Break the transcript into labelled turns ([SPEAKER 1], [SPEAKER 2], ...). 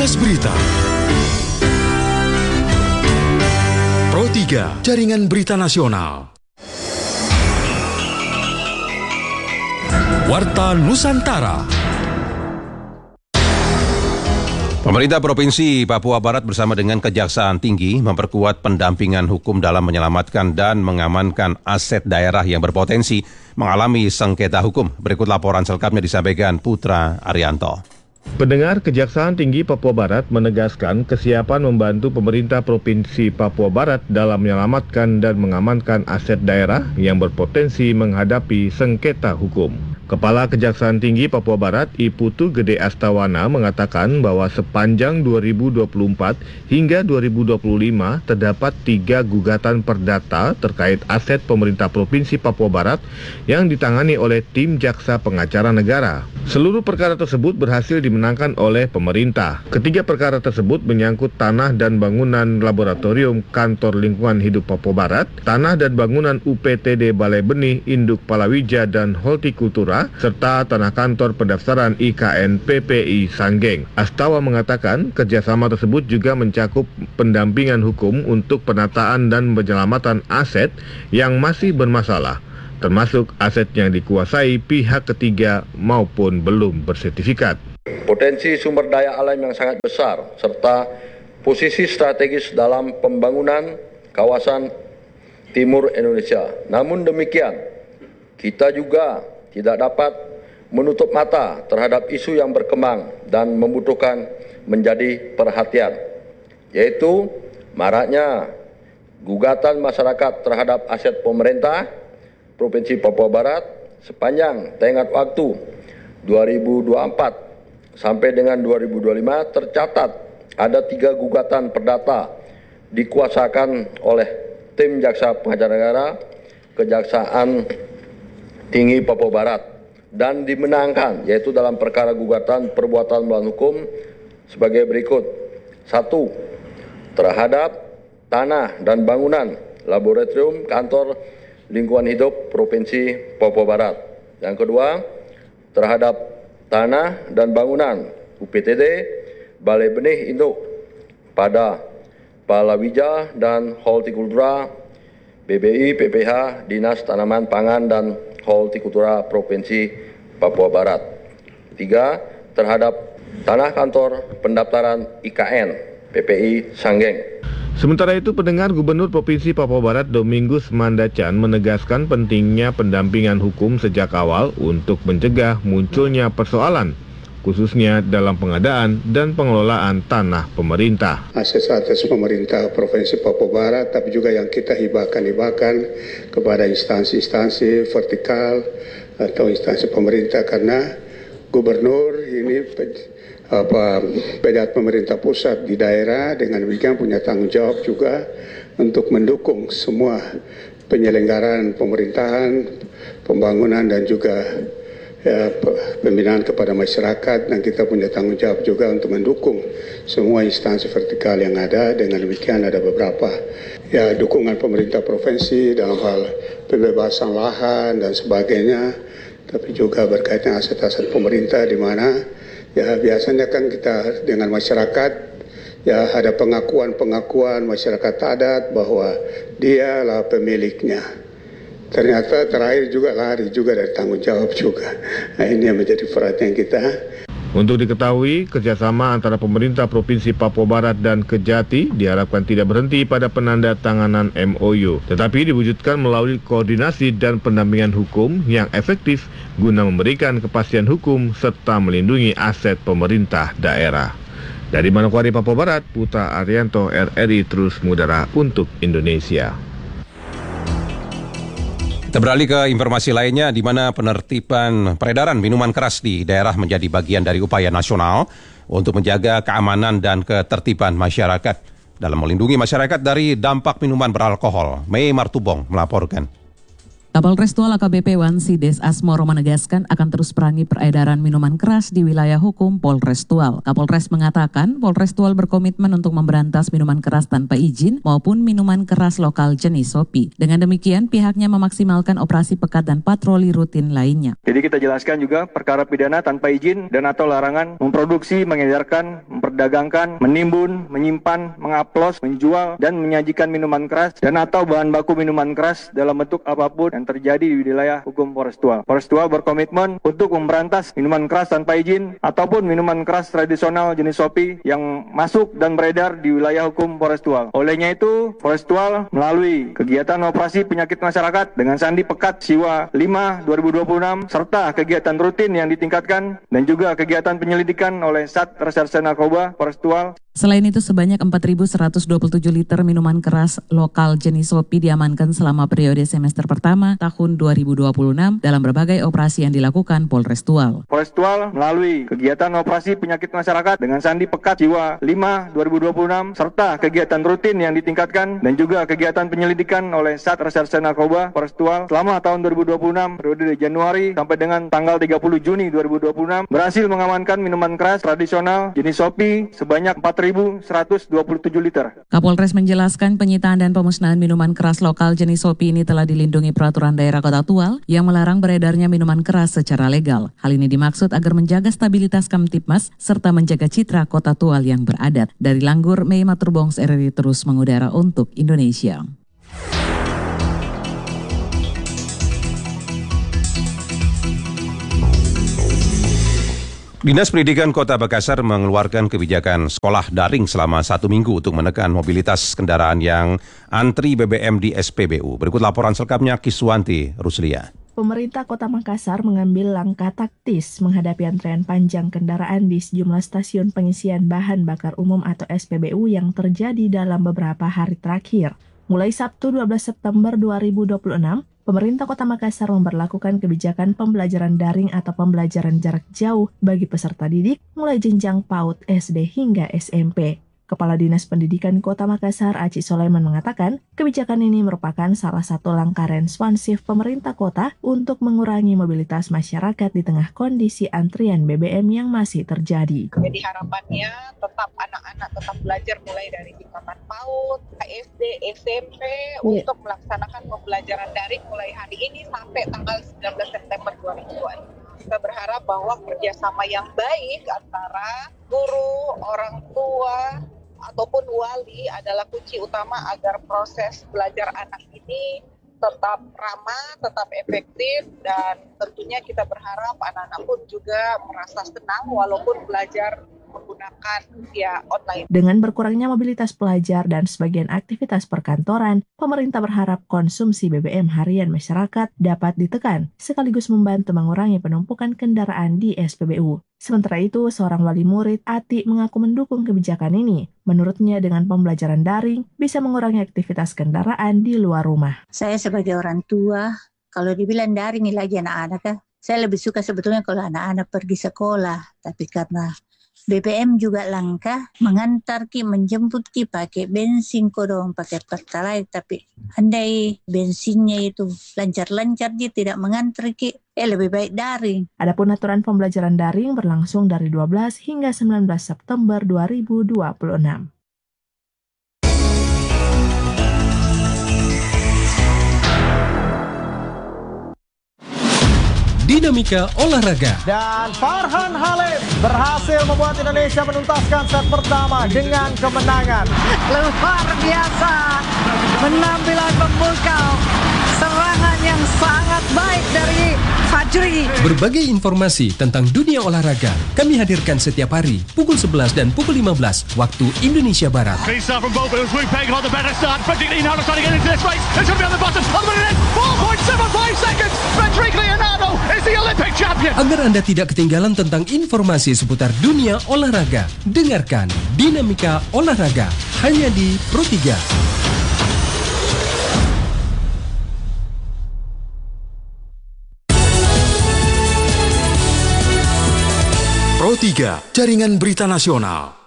[SPEAKER 1] Kilas Berita. Pro 3, Jaringan Berita Nasional. Warta Nusantara.
[SPEAKER 2] Pemerintah Provinsi Papua Barat bersama dengan Kejaksaan Tinggi memperkuat pendampingan hukum dalam menyelamatkan dan mengamankan aset daerah yang berpotensi mengalami sengketa hukum. Berikut laporan selengkapnya disampaikan Putra Arianto.
[SPEAKER 3] Pendengar, Kejaksaan Tinggi Papua Barat menegaskan kesiapan membantu pemerintah Provinsi Papua Barat dalam menyelamatkan dan mengamankan aset daerah yang berpotensi menghadapi sengketa hukum. Kepala Kejaksaan Tinggi Papua Barat, I Putu Gede Astawana mengatakan bahwa sepanjang 2024 hingga 2025 terdapat 3 gugatan perdata terkait aset pemerintah Provinsi Papua Barat yang ditangani oleh tim Jaksa Pengacara Negara. Seluruh perkara tersebut berhasil dimenangkan oleh pemerintah. Ketiga perkara tersebut menyangkut tanah dan bangunan laboratorium Kantor Lingkungan Hidup Papua Barat, tanah dan bangunan UPTD Balai Benih, Induk Palawija dan Hortikultura, serta tanah kantor pendaftaran IKN PPI Sanggeng. Astawa mengatakan kerjasama tersebut juga mencakup pendampingan hukum untuk penataan dan penyelamatan aset yang masih bermasalah, termasuk aset yang dikuasai pihak ketiga maupun belum bersertifikat.
[SPEAKER 4] Potensi sumber daya alam yang sangat besar, serta posisi strategis dalam pembangunan kawasan timur Indonesia. Namun demikian, kita juga tidak dapat menutup mata terhadap isu yang berkembang dan membutuhkan menjadi perhatian, yaitu maraknya gugatan masyarakat terhadap aset pemerintah Provinsi Papua Barat sepanjang tenggat waktu 2024 sampai dengan 2025 tercatat ada 3 gugatan perdata dikuasakan oleh tim Jaksa Pengacara Negara Kejaksaan Tinggi Papua Barat dan dimenangkan, yaitu dalam perkara gugatan perbuatan melawan hukum sebagai berikut. 1. Terhadap tanah dan bangunan laboratorium Kantor Lingkungan Hidup Provinsi Papua Barat. Yang kedua, terhadap tanah dan bangunan UPTD Balai Benih Induk pada Palawija dan Hortikultura BBI PPH Dinas Tanaman Pangan dan Hortikultura Provinsi Papua Barat. 3. Terhadap tanah kantor pendaftaran IKN PPI Sanggeng.
[SPEAKER 3] Sementara itu, pendengar, Gubernur Provinsi Papua Barat Domingus Mandacan menegaskan pentingnya pendampingan hukum sejak awal untuk mencegah munculnya persoalan, khususnya dalam pengadaan dan pengelolaan tanah pemerintah.
[SPEAKER 5] Aset pemerintah Provinsi Papua Barat, tapi juga yang kita hibahkan kepada instansi-instansi vertikal atau instansi pemerintah, karena gubernur ini pejabat pemerintah pusat di daerah, dengan demikian punya tanggung jawab juga untuk mendukung semua penyelenggaraan pemerintahan, pembangunan dan juga pembinaan kepada masyarakat, dan kita punya tanggung jawab juga untuk mendukung semua instansi vertikal yang ada. Dengan demikian ada beberapa dukungan pemerintah provinsi dalam hal pembebasan lahan dan sebagainya, tapi juga berkaitan aset-aset pemerintah di mana biasanya kan kita dengan masyarakat ada pengakuan masyarakat adat bahwa dialah pemiliknya. Ternyata terakhir juga lari juga dari tanggung jawab juga. Nah, ini yang menjadi perhatian kita.
[SPEAKER 3] Untuk diketahui, kerjasama antara pemerintah Provinsi Papua Barat dan Kejati diharapkan tidak berhenti pada penandatanganan MOU, tetapi diwujudkan melalui koordinasi dan pendampingan hukum yang efektif guna memberikan kepastian hukum serta melindungi aset pemerintah daerah. Dari Manokwari, Papua Barat, Putra Arianto, RRI Terus Mudara untuk Indonesia.
[SPEAKER 2] Kita beralih ke informasi lainnya, di mana penertiban peredaran minuman keras di daerah menjadi bagian dari upaya nasional untuk menjaga keamanan dan ketertiban masyarakat dalam melindungi masyarakat dari dampak minuman beralkohol. Mei Martubong melaporkan.
[SPEAKER 6] Kapolres Tual AKBP Wansi Des Asmoro menegaskan akan terus perangi peredaran minuman keras di wilayah hukum Polres Tual. Kapolres mengatakan Polres Tual berkomitmen untuk memberantas minuman keras tanpa izin maupun minuman keras lokal jenis Sopi. Dengan demikian pihaknya memaksimalkan operasi pekat dan patroli rutin lainnya.
[SPEAKER 7] Jadi kita jelaskan juga perkara pidana tanpa izin dan atau larangan memproduksi, mengedarkan, memperdagangkan, menimbun, menyimpan, mengaplos, menjual, dan menyajikan minuman keras dan atau bahan baku minuman keras dalam bentuk apapun yang terjadi di wilayah hukum Polrestual. Polrestual berkomitmen untuk memberantas minuman keras tanpa izin ataupun minuman keras tradisional jenis kopi yang masuk dan beredar di wilayah hukum Polrestual. Olehnya itu, Polrestual melalui kegiatan operasi penyakit masyarakat dengan Sandi Pekat Siwa 5 2026 serta kegiatan rutin yang ditingkatkan dan juga kegiatan penyelidikan oleh Sat Reserse Narkoba Polrestual.
[SPEAKER 6] Selain itu, sebanyak 4.127 liter minuman keras lokal jenis kopi diamankan selama periode semester pertama tahun 2026 dalam berbagai operasi yang dilakukan Polrestual.
[SPEAKER 7] Polrestual melalui kegiatan operasi penyakit masyarakat dengan Sandi Pekat Jiwa 5 2026 serta kegiatan rutin yang ditingkatkan dan juga kegiatan penyelidikan oleh Sat Reserse Narkoba Polrestual selama tahun 2026 periode Januari sampai dengan tanggal 30 Juni 2026 berhasil mengamankan minuman keras tradisional jenis kopi sebanyak 4.127 liter.
[SPEAKER 6] Kapolres menjelaskan penyitaan dan pemusnahan minuman keras lokal jenis kopi ini telah dilindungi peraturan daerah Kota Tual yang melarang beredarnya minuman keras secara legal. Hal ini dimaksud agar menjaga stabilitas Kamtipmas serta menjaga citra Kota Tual yang beradat. Dari Langgur, Mei Maturbongs RRI terus mengudara untuk Indonesia.
[SPEAKER 2] Dinas Pendidikan Kota Makassar mengeluarkan kebijakan sekolah daring selama 1 minggu untuk menekan mobilitas kendaraan yang antri BBM di SPBU. Berikut laporan selengkapnya Kiswanti Ruslia.
[SPEAKER 8] Pemerintah Kota Makassar mengambil langkah taktis menghadapi antrean panjang kendaraan di sejumlah stasiun pengisian bahan bakar umum atau SPBU yang terjadi dalam beberapa hari terakhir. Mulai Sabtu 12 September 2026, pemerintah Kota Makassar memberlakukan kebijakan pembelajaran daring atau pembelajaran jarak jauh bagi peserta didik mulai jenjang PAUD, SD hingga SMP. Kepala Dinas Pendidikan Kota Makassar, Aci Soleman mengatakan, kebijakan ini merupakan salah satu langkah responsif pemerintah kota untuk mengurangi mobilitas masyarakat di tengah kondisi antrian BBM yang masih terjadi.
[SPEAKER 9] Jadi harapannya tetap anak-anak tetap belajar mulai dari tingkatan PAUD, SD, SMP untuk melaksanakan pembelajaran daring mulai hari ini sampai tanggal 19 September 2020. Kita berharap bahwa kerjasama yang baik antara guru, orang tua, ataupun wali adalah kunci utama agar proses belajar anak ini tetap ramah, tetap efektif, dan tentunya kita berharap anak-anak pun juga merasa senang walaupun belajar menggunakan via online.
[SPEAKER 8] Dengan berkurangnya mobilitas pelajar dan sebagian aktivitas perkantoran, pemerintah berharap konsumsi BBM harian masyarakat dapat ditekan, sekaligus membantu mengurangi penumpukan kendaraan di SPBU. Sementara itu, seorang wali murid, Ati, mengaku mendukung kebijakan ini. Menurutnya, dengan pembelajaran daring bisa mengurangi aktivitas kendaraan di luar rumah.
[SPEAKER 10] Saya sebagai orang tua, kalau dibilang daring ini lagi anak-anak, saya lebih suka sebetulnya kalau anak-anak pergi sekolah, tapi karena BBM juga langka, mengantar ki, menjemput ki, pakai bensin kodong, pakai pertalite, tapi andai bensinnya itu lancar-lancar dia tidak mengantar ki, lebih baik daring.
[SPEAKER 8] Adapun aturan pembelajaran daring berlangsung dari 12 hingga 19 September 2026.
[SPEAKER 1] Dinamika olahraga.
[SPEAKER 11] Dan Farhan Halim berhasil membuat Indonesia menuntaskan set pertama dengan kemenangan.
[SPEAKER 12] Luar biasa, penampilan memukau, serangan yang sangat baik dari Fajri.
[SPEAKER 1] Berbagai informasi tentang dunia olahraga kami hadirkan setiap hari pukul 11 dan pukul 15 waktu Indonesia Barat. Agar Anda tidak ketinggalan tentang informasi seputar dunia olahraga, dengarkan Dinamika Olahraga hanya di Pro 3. Pro 3, Jaringan Berita Nasional.